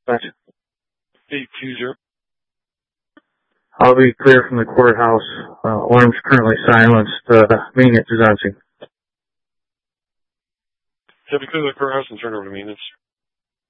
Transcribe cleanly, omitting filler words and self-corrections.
Gotcha. 820. I'll be clear from the courthouse. Alarm's currently silenced. Maintenance is on scene. Yeah, because of the courthouse and turn over to maintenance.